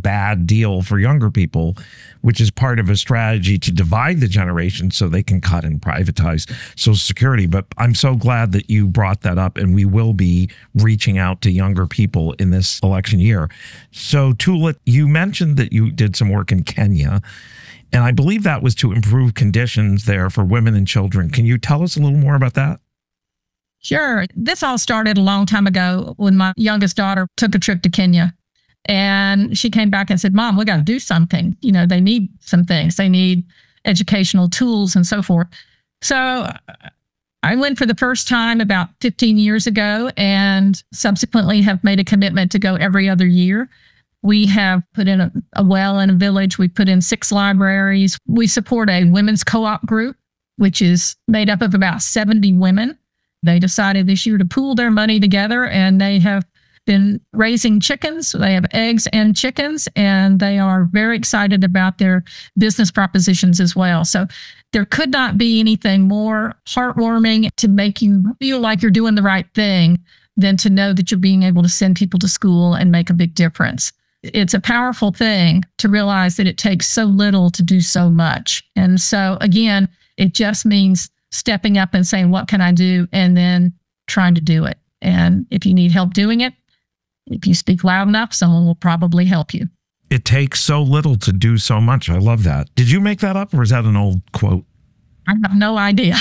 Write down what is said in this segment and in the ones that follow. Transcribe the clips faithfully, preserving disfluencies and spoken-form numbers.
bad deal for younger people, which is part of a strategy to divide the generation so they can cut and privatize Social Security. But I'm so glad that you brought that up, and we will be reaching out to younger people in this election year. So, Tula, you mentioned that you did some work in Kenya, and I believe that was to improve conditions there for women and children. Can you tell us a little more about that? Sure. This all started a long time ago when my youngest daughter took a trip to Kenya. And she came back and said, Mom, we got to do something. You know, they need some things. They need educational tools and so forth. So I went for the first time about fifteen years ago and subsequently have made a commitment to go every other year. We have put in a, a well in a village. We put in six libraries. We support a women's co-op group, which is made up of about seventy women. They decided this year to pool their money together, and they have been raising chickens. They have eggs and chickens, and they are very excited about their business propositions as well. So there could not be anything more heartwarming to make you feel like you're doing the right thing than to know that you're being able to send people to school and make a big difference. It's a powerful thing to realize that it takes so little to do so much. And so, again, it just means stepping up and saying, what can I do? And then trying to do it. And if you need help doing it, if you speak loud enough, someone will probably help you. It takes so little to do so much. I love that. Did you make that up, or is that an old quote? I have no idea.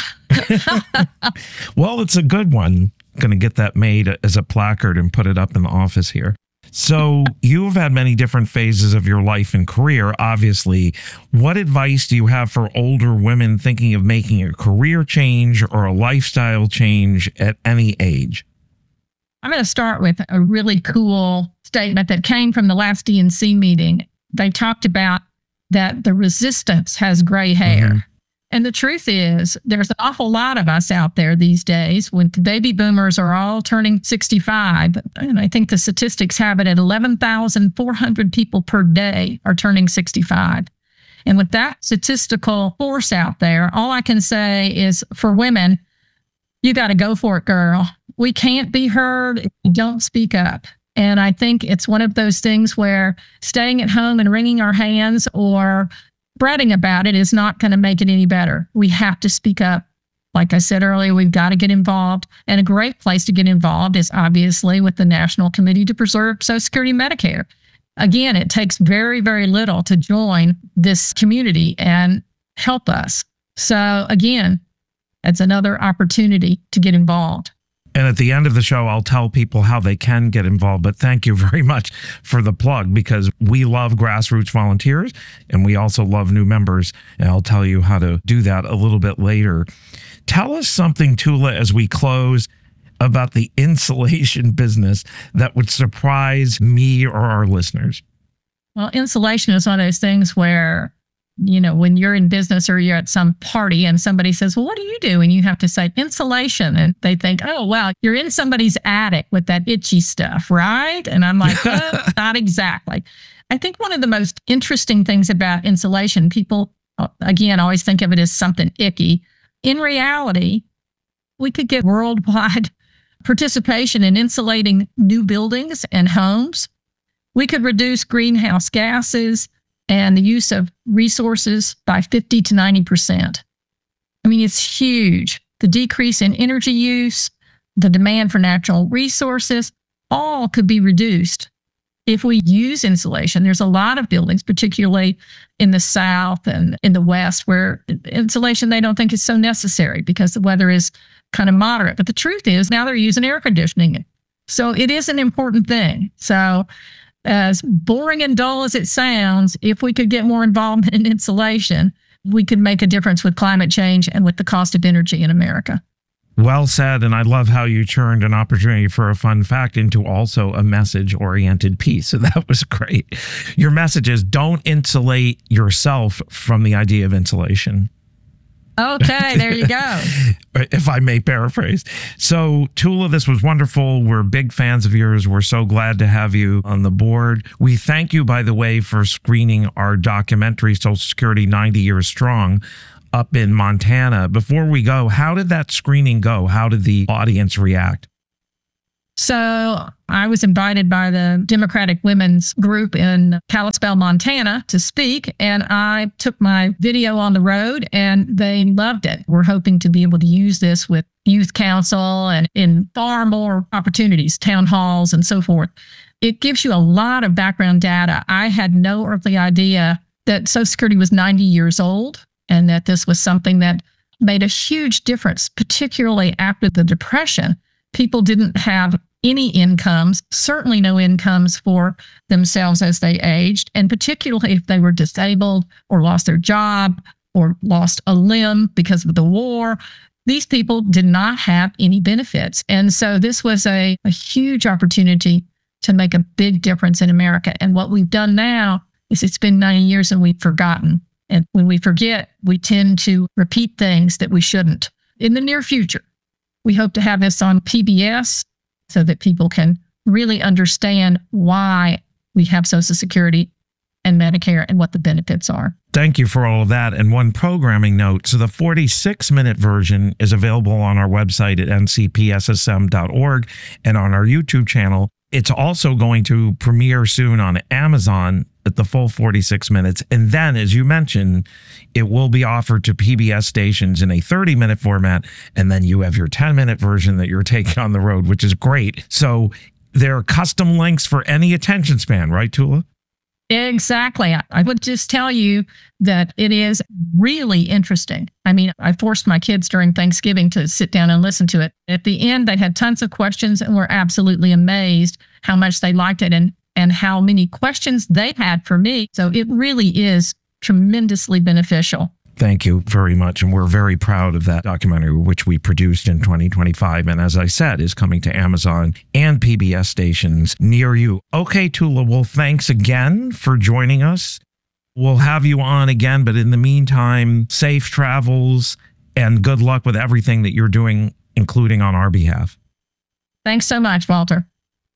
Well, it's a good one. Going to get that made as a placard and put it up in the office here. So you've had many different phases of your life and career, obviously. What advice do you have for older women thinking of making a career change or a lifestyle change at any age? I'm going to start with a really cool statement that came from the last D N C meeting. They talked about that the resistance has gray hair. Mm-hmm. And the truth is, there's an awful lot of us out there these days when the baby boomers are all turning sixty-five. And I think the statistics have it at eleven thousand four hundred people per day are turning sixty-five. And with that statistical force out there, all I can say is for women, you got to go for it, girl. We can't be heard if you don't speak up. And I think it's one of those things where staying at home and wringing our hands or fretting about it is not going to make it any better. We have to speak up. Like I said earlier, we've got to get involved. And a great place to get involved is obviously with the National Committee to Preserve Social Security and Medicare. Again, it takes very, very little to join this community and help us. So again, it's another opportunity to get involved. And at the end of the show, I'll tell people how they can get involved. But thank you very much for the plug, because we love grassroots volunteers and we also love new members. And I'll tell you how to do that a little bit later. Tell us something, Tula, as we close, about the insulation business that would surprise me or our listeners. Well, insulation is one of those things where, you know, when you're in business or you're at some party and somebody says, well, what do you do? And you have to say insulation. And they think, oh, wow, you're in somebody's attic with that itchy stuff, right? And I'm like, oh, not exactly. I think one of the most interesting things about insulation, people, again, always think of it as something icky. In reality, we could get worldwide participation in insulating new buildings and homes. We could reduce greenhouse gases and the use of resources by fifty to ninety percent. I mean, it's huge. The decrease in energy use, the demand for natural resources, all could be reduced if we use insulation. There's a lot of buildings, particularly in the South and in the West, where insulation they don't think is so necessary because the weather is kind of moderate. But the truth is now they're using air conditioning. So it is an important thing. So as boring and dull as it sounds, if we could get more involvement in insulation, we could make a difference with climate change and with the cost of energy in America. Well said. And I love how you turned an opportunity for a fun fact into also a message-oriented piece. So that was great. Your message is don't insulate yourself from the idea of insulation. Okay, there you go. If I may paraphrase. So, Tula, this was wonderful. We're big fans of yours. We're so glad to have you on the board. We thank you, by the way, for screening our documentary, Social Security ninety Years Strong, up in Montana. Before we go, how did that screening go? How did the audience react? So I was invited by the Democratic Women's Group in Kalispell, Montana to speak, and I took my video on the road and they loved it. We're hoping to be able to use this with youth council and in far more opportunities, town halls and so forth. It gives you a lot of background data. I had no earthly idea that Social Security was ninety years old and that this was something that made a huge difference, particularly after the Depression. People didn't have any incomes, certainly no incomes for themselves as they aged, and particularly if they were disabled or lost their job or lost a limb because of the war. These people did not have any benefits. And so this was a, a huge opportunity to make a big difference in America. And what we've done now is it's been ninety years and we've forgotten. And when we forget, we tend to repeat things that we shouldn't. In the near future, we hope to have this on P B S so that people can really understand why we have Social Security and Medicare and what the benefits are. Thank you for all of that. And one programming note. So the forty-six minute version is available on our website at N C P S S M dot org and on our YouTube channel. It's also going to premiere soon on Amazon at the full forty-six minutes. And then, as you mentioned, it will be offered to P B S stations in a thirty minute format. And then you have your ten minute version that you're taking on the road, which is great. So there are custom links for any attention span, right, Tula? Exactly. I would just tell you that it is really interesting. I mean, I forced my kids during Thanksgiving to sit down and listen to it. At the end, they had tons of questions and were absolutely amazed how much they liked it and, and how many questions they had for me. So it really is tremendously beneficial. Thank you very much. And we're very proud of that documentary, which we produced in twenty twenty-five. And as I said, is coming to Amazon and P B S stations near you. Okay, Tula, well, thanks again for joining us. We'll have you on again. But in the meantime, safe travels and good luck with everything that you're doing, including on our behalf. Thanks so much, Walter.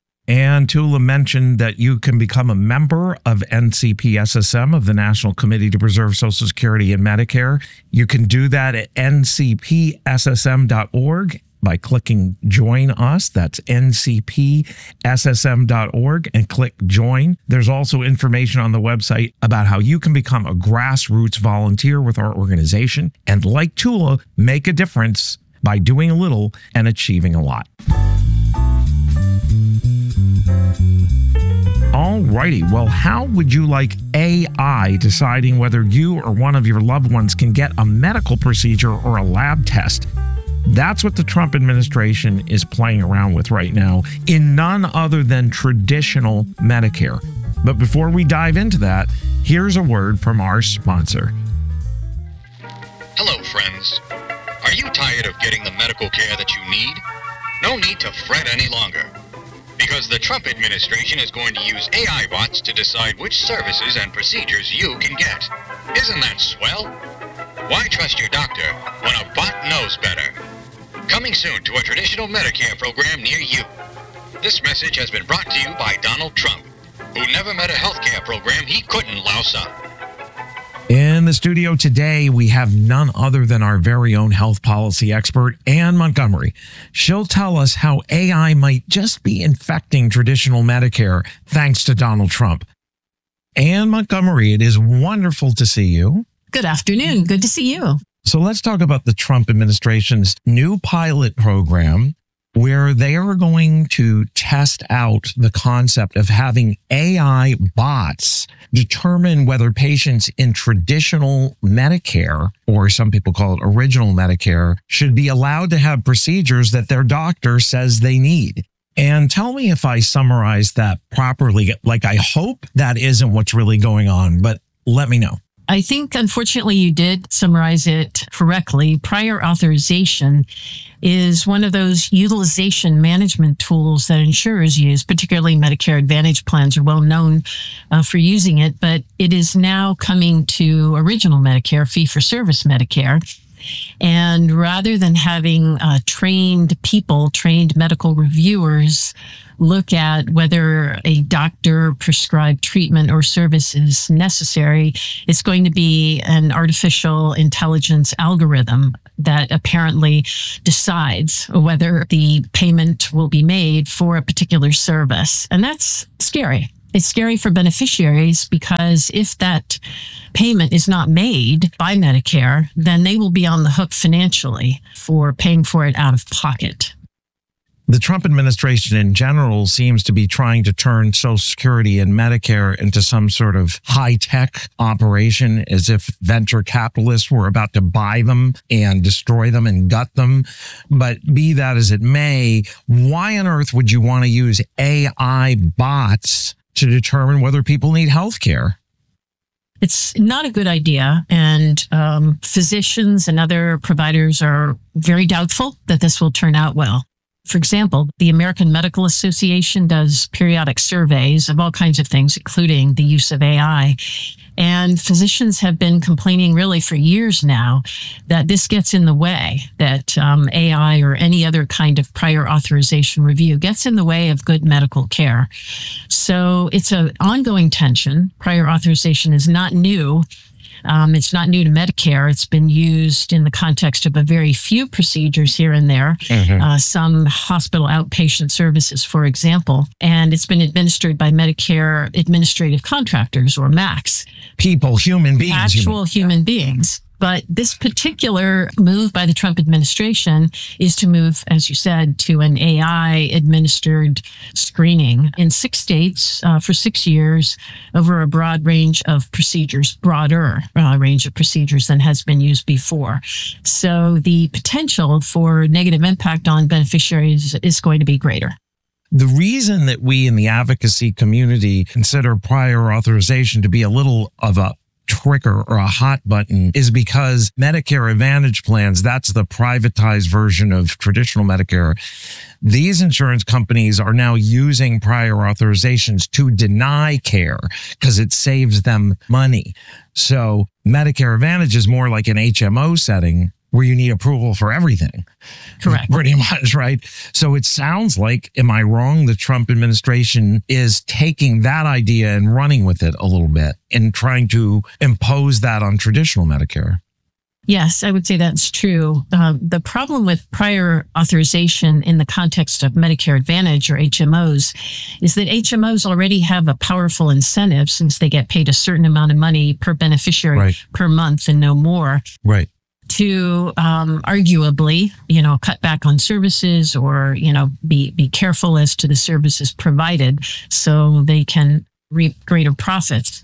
And Tula mentioned that you can become a member of N C P S S M, of the National Committee to Preserve Social Security and Medicare. You can do that at N C P S S M dot org by clicking Join Us. That's N C P S S M dot org and click Join. There's also information on the website about how you can become a grassroots volunteer with our organization and, like Tula, make a difference by doing a little and achieving a lot. Alrighty, well, how would you like A I deciding whether you or one of your loved ones can get a medical procedure or a lab test? That's what the Trump administration is playing around with right now in none other than traditional Medicare. But before we dive into that, here's a word from our sponsor. Hello, friends. Are you tired of getting the medical care that you need? No need to fret any longer, because the Trump administration is going to use A I bots to decide which services and procedures you can get. Isn't that swell? Why trust your doctor when a bot knows better? Coming soon to a traditional Medicare program near you. This message has been brought to you by Donald Trump, who never met a healthcare program he couldn't louse up. In the studio today, we have none other than our very own health policy expert, Ann Montgomery. She'll tell us how A I might just be infecting traditional Medicare thanks to Donald Trump. Ann Montgomery, it is wonderful to see you. Good afternoon. Good to see you. So let's talk about the Trump administration's new pilot program, where they are going to test out the concept of having A I bots determine whether patients in traditional Medicare, or some people call it original Medicare, should be allowed to have procedures that their doctor says they need. And tell me if I summarized that properly. Like, I hope that isn't what's really going on, but let me know. I think, unfortunately, you did summarize it correctly. Prior authorization is one of those utilization management tools that insurers use, particularly Medicare Advantage plans are well known uh, for using it, but it is now coming to original Medicare, fee-for-service Medicare. And rather than having uh, trained people, trained medical reviewers, look at whether a doctor prescribed treatment or service is necessary, it's going to be an artificial intelligence algorithm that apparently decides whether the payment will be made for a particular service. And that's scary. It's scary for beneficiaries because if that payment is not made by Medicare, then they will be on the hook financially for paying for it out of pocket. The Trump administration in general seems to be trying to turn Social Security and Medicare into some sort of high-tech operation, as if venture capitalists were about to buy them and destroy them and gut them. But be that as it may, why on earth would you want to use A I bots to determine whether people need health care? It's not a good idea, and um, physicians and other providers are very doubtful that this will turn out well. For example, the American Medical Association does periodic surveys of all kinds of things, including the use of A I. And physicians have been complaining really for years now that this gets in the way, that um, A I or any other kind of prior authorization review gets in the way of good medical care. So it's an ongoing tension. Prior authorization is not new. Um, it's not new to Medicare. It's been used in the context of a very few procedures here and there, mm-hmm. uh, some hospital outpatient services, for example, and it's been administered by Medicare administrative contractors, or M A Cs. People, human beings. Actual human, human beings. But this particular move by the Trump administration is to move, as you said, to an A I-administered screening in six states uh, for six years over a broad range of procedures, broader uh, range of procedures than has been used before. So the potential for negative impact on beneficiaries is going to be greater. The reason that we in the advocacy community consider prior authorization to be a little of a trigger or a hot button is because Medicare Advantage plans, that's the privatized version of traditional Medicare. These insurance companies are now using prior authorizations to deny care because it saves them money. So Medicare Advantage is more like an H M O setting where you need approval for everything. Correct. Pretty much, right? So it sounds like, am I wrong, the Trump administration is taking that idea and running with it a little bit and trying to impose that on traditional Medicare? Yes, I would say that's true. Um, the problem with prior authorization in the context of Medicare Advantage or H M Os is that H M Os already have a powerful incentive since they get paid a certain amount of money per beneficiary right. per month and no more. Right. To um, arguably, you know, cut back on services or, you know, be, be careful as to the services provided so they can reap greater profits.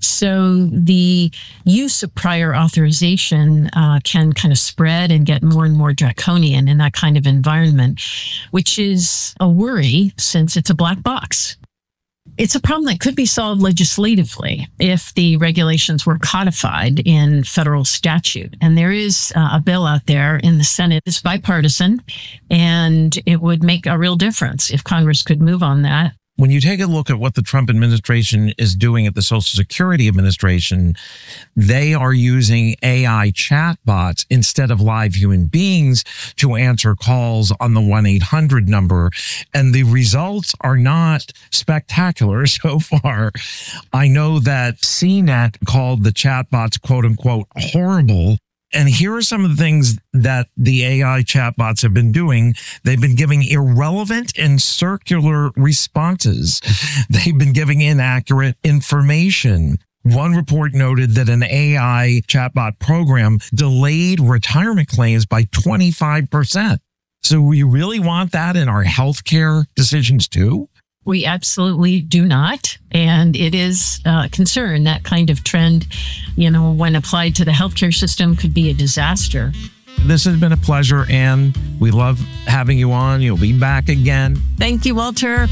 So the use of prior authorization uh, can kind of spread and get more and more draconian in that kind of environment, which is a worry since it's a black box. It's a problem that could be solved legislatively if the regulations were codified in federal statute. And there is uh, a bill out there in the Senate. It's bipartisan, and it would make a real difference if Congress could move on that. When you take a look at what the Trump administration is doing at the Social Security Administration, they are using A I chatbots instead of live human beings to answer calls on the one eight hundred number. And the results are not spectacular so far. I know that C net called the chatbots, quote unquote, horrible. And here are some of the things that the A I chatbots have been doing. They've been giving irrelevant and circular responses. They've been giving inaccurate information. One report noted that an A I chatbot program delayed retirement claims by twenty-five percent. So we really want that in our healthcare decisions too? We absolutely do not. And it is a concern. That kind of trend, you know, when applied to the healthcare system, could be a disaster. This has been a pleasure, Ann. We love having you on. You'll be back again. Thank you, Walter.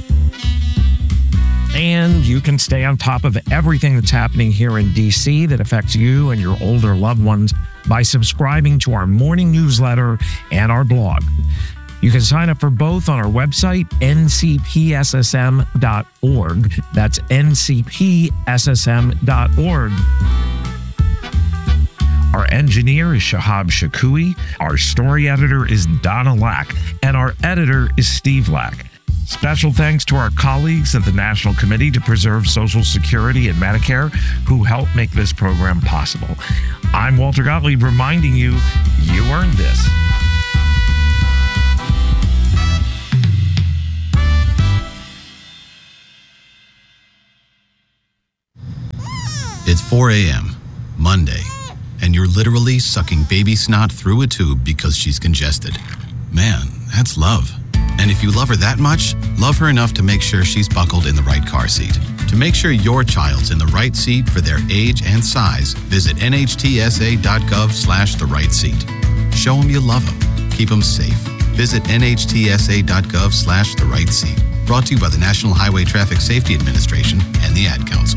And you can stay on top of everything that's happening here in D C that affects you and your older loved ones by subscribing to our morning newsletter and our blog. You can sign up for both on our website, N C P S S M dot org. That's N C P S S M dot org. Our engineer is Shahab Shakui. Our story editor is Donna Lack. And our editor is Steve Lack. Special thanks to our colleagues at the National Committee to Preserve Social Security and Medicare who helped make this program possible. I'm Walter Gottlieb reminding you, you earned this. It's four a.m., Monday, and you're literally sucking baby snot through a tube because she's congested. Man, that's love. And if you love her that much, love her enough to make sure she's buckled in the right car seat. To make sure your child's in the right seat for their age and size, visit nhtsa.gov slash the right seat. Show them you love them. Keep them safe. Visit nhtsa.gov slash the right seat. Brought to you by the National Highway Traffic Safety Administration and the Ad Council.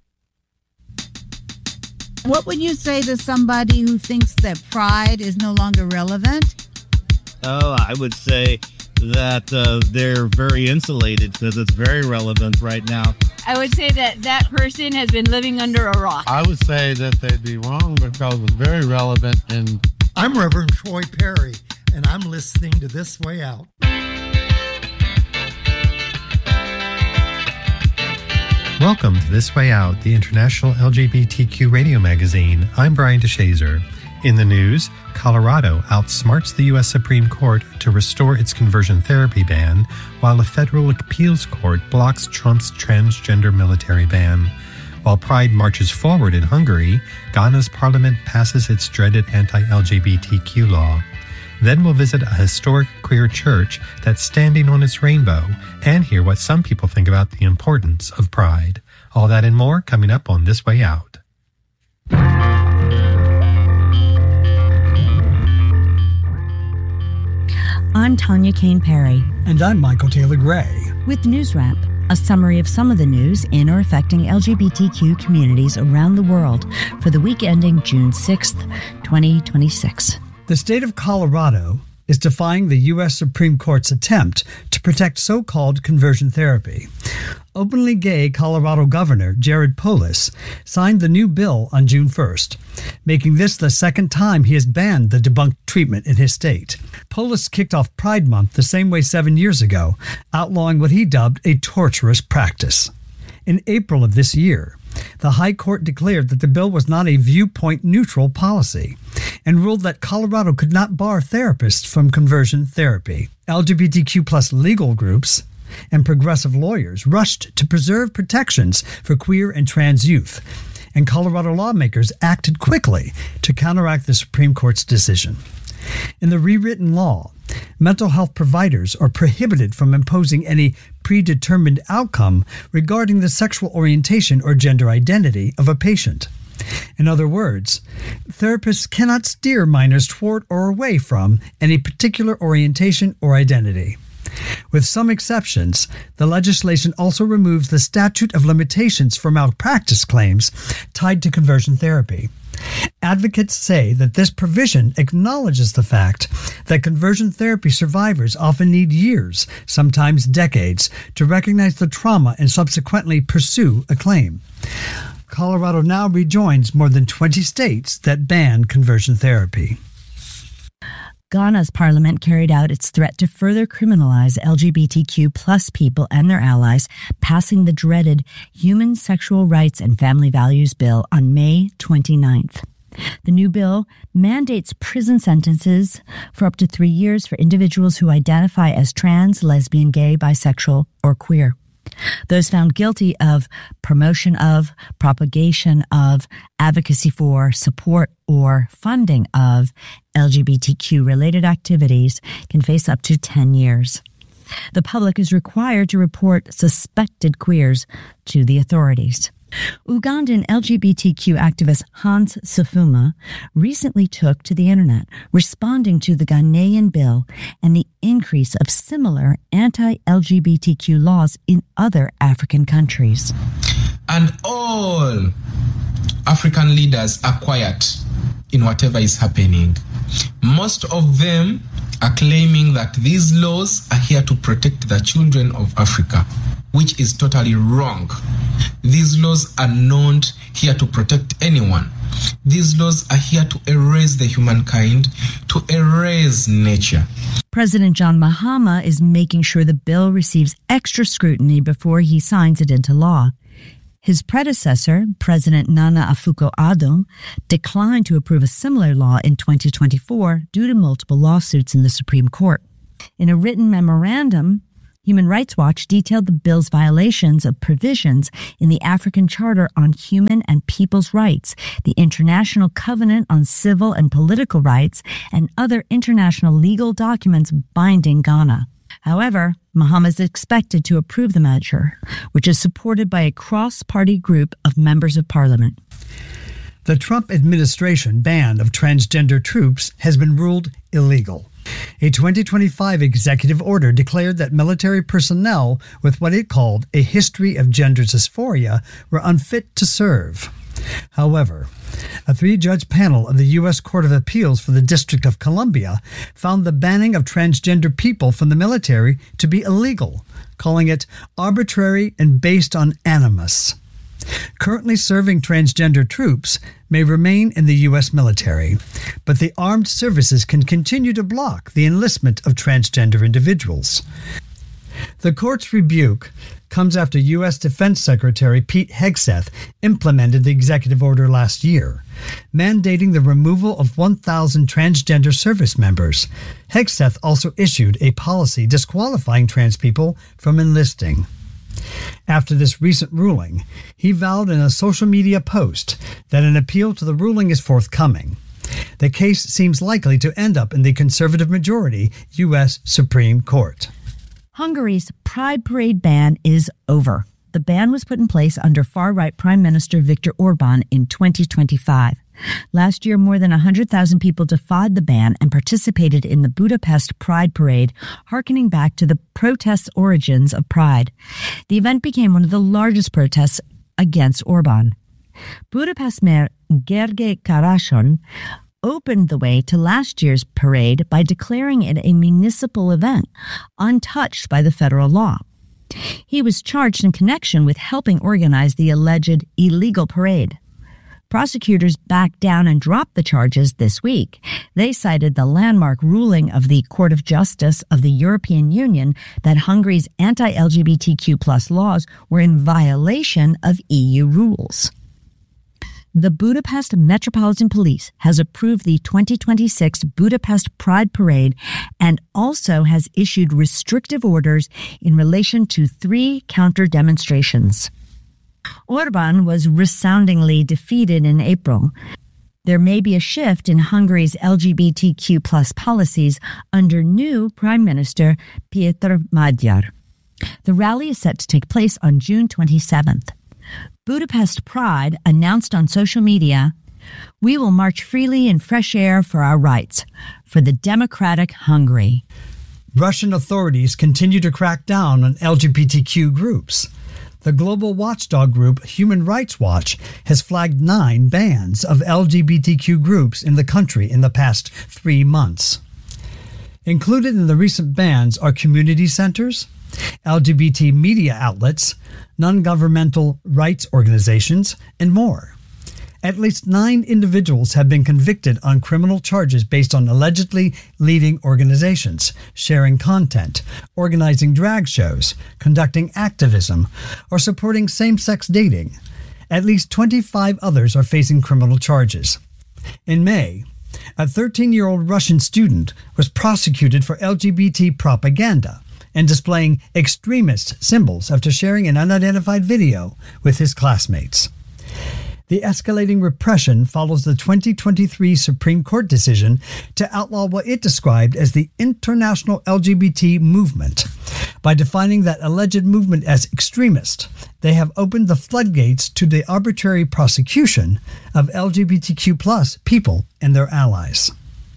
What would you say to somebody who thinks that pride is no longer relevant? Oh, I would say that uh, they're very insulated because it's very relevant right now. I would say that that person has been living under a rock. I would say that they'd be wrong because it's very relevant. And I'm Reverend Troy Perry, and I'm listening to This Way Out. Welcome to This Way Out, the international L G B T Q radio magazine. I'm Brian DeShazer. In the news, Colorado outsmarts the U S Supreme Court to restore its conversion therapy ban, while a federal appeals court blocks Trump's transgender military ban. While Pride marches forward in Hungary, Ghana's parliament passes its dreaded anti-L G B T Q law. Then we'll visit a historic queer church that's standing on its rainbow and hear what some people think about the importance of pride. All that and more coming up on This Way Out. I'm Tanya Kane Perry. And I'm Michael Taylor Gray. With News Wrap, a summary of some of the news in or affecting L G B T Q communities around the world for the week ending June sixth, twenty twenty-six. The state of Colorado is defying the U S Supreme Court's attempt to protect so-called conversion therapy. Openly gay Colorado Governor Jared Polis signed the new bill on June first, making this the second time he has banned the debunked treatment in his state. Polis kicked off Pride Month the same way seven years ago, outlawing what he dubbed a torturous practice. In April of this year, the High Court declared that the bill was not a viewpoint-neutral policy and ruled that Colorado could not bar therapists from conversion therapy. L G B T Q plus legal groups and progressive lawyers rushed to preserve protections for queer and trans youth, and Colorado lawmakers acted quickly to counteract the Supreme Court's decision. In the rewritten law, mental health providers are prohibited from imposing any predetermined outcome regarding the sexual orientation or gender identity of a patient. In other words, therapists cannot steer minors toward or away from any particular orientation or identity. With some exceptions, the legislation also removes the statute of limitations for malpractice claims tied to conversion therapy. Advocates say that this provision acknowledges the fact that conversion therapy survivors often need years, sometimes decades, to recognize the trauma and subsequently pursue a claim. Colorado now rejoins more than twenty states that ban conversion therapy. Ghana's parliament carried out its threat to further criminalize L G B T Q plus people and their allies, passing the dreaded Human Sexual Rights and Family Values Bill on May twenty-ninth. The new bill mandates prison sentences for up to three years for individuals who identify as trans, lesbian, gay, bisexual, or queer. Those found guilty of promotion of, propagation of, advocacy for, support, or funding of L G B T Q-related activities can face up to ten years. The public is required to report suspected queers to the authorities. Ugandan L G B T Q activist Hans Safuma recently took to the internet, responding to the Ghanaian bill and the increase of similar anti-L G B T Q laws in other African countries. And all African leaders are quiet in whatever is happening. Most of them are claiming that these laws are here to protect the children of Africa, which is totally wrong. These laws are not here to protect anyone. These laws are here to erase the humankind, to erase nature. President John Mahama is making sure the bill receives extra scrutiny before he signs it into law. His predecessor, President Nana Akufo-Addo, declined to approve a similar law in twenty twenty-four due to multiple lawsuits in the Supreme Court. In a written memorandum, Human Rights Watch detailed the bill's violations of provisions in the African Charter on Human and People's Rights, the International Covenant on Civil and Political Rights, and other international legal documents binding Ghana. However, Mahama is expected to approve the measure, which is supported by a cross-party group of members of parliament. The Trump administration ban of transgender troops has been ruled illegal. A twenty twenty-five executive order declared that military personnel with what it called a history of gender dysphoria were unfit to serve. However, a three-judge panel of the U S Court of Appeals for the District of Columbia found the banning of transgender people from the military to be illegal, calling it arbitrary and based on animus. Currently serving transgender troops may remain in the U S military, but the armed services can continue to block the enlistment of transgender individuals. The court's rebuke comes after U S Defense Secretary Pete Hegseth implemented the executive order last year, mandating the removal of one thousand transgender service members. Hegseth also issued a policy disqualifying trans people from enlisting. After this recent ruling, he vowed in a social media post that an appeal to the ruling is forthcoming. The case seems likely to end up in the conservative majority U S Supreme Court. Hungary's Pride Parade ban is over. The ban was put in place under far-right Prime Minister Viktor Orban in twenty twenty-five. Last year, more than one hundred thousand people defied the ban and participated in the Budapest Pride Parade, harkening back to the protests' origins of Pride. The event became one of the largest protests against Orban. Budapest Mayor Gergely Karasony opened the way to last year's parade by declaring it a municipal event, untouched by the federal law. He was charged in connection with helping organize the alleged illegal parade. Prosecutors backed down and dropped the charges this week. They cited the landmark ruling of the Court of Justice of the European Union that Hungary's anti-L G B T Q plus laws were in violation of E U rules. The Budapest Metropolitan Police has approved the twenty twenty-six Budapest Pride Parade and also has issued restrictive orders in relation to three counter-demonstrations. Orban was resoundingly defeated in April. There may be a shift in Hungary's L G B T Q plus policies under new Prime Minister Péter Magyar. The rally is set to take place on June twenty-seventh. Budapest Pride announced on social media, "We will march freely in fresh air for our rights, for the democratic Hungary." Russian authorities continue to crack down on L G B T Q groups. The global watchdog group Human Rights Watch has flagged nine bans of L G B T Q groups in the country in the past three months. Included in the recent bans are community centers, L G B T media outlets, non-governmental rights organizations, and more. At least nine individuals have been convicted on criminal charges based on allegedly leading organizations, sharing content, organizing drag shows, conducting activism, or supporting same-sex dating. At least twenty-five others are facing criminal charges. In May, a thirteen-year-old Russian student was prosecuted for L G B T propaganda and displaying extremist symbols after sharing an unidentified video with his classmates. The escalating repression follows the twenty twenty-three Supreme Court decision to outlaw what it described as the international L G B T movement. By defining that alleged movement as extremist, they have opened the floodgates to the arbitrary prosecution of L G B T Q plus people and their allies.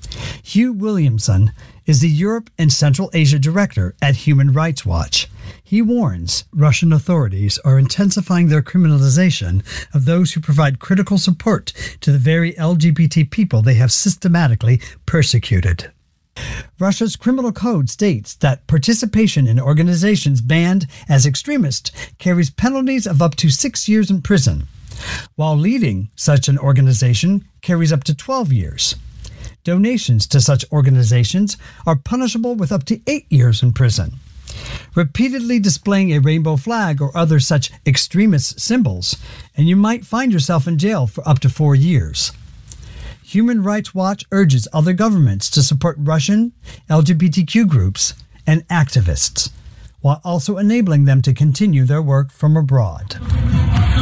Hugh Williamson is the Europe and Central Asia Director at Human Rights Watch. He warns Russian authorities are intensifying their criminalization of those who provide critical support to the very L G B T people they have systematically persecuted. Russia's criminal code states that participation in organizations banned as extremist carries penalties of up to six years in prison. while leading such an organization carries up to twelve years. Donations to such organizations are punishable with up to eight years in prison. Repeatedly displaying a rainbow flag or other such extremist symbols, and you might find yourself in jail for up to four years. Human Rights Watch urges other governments to support Russian L G B T Q groups and activists, while also enabling them to continue their work from abroad.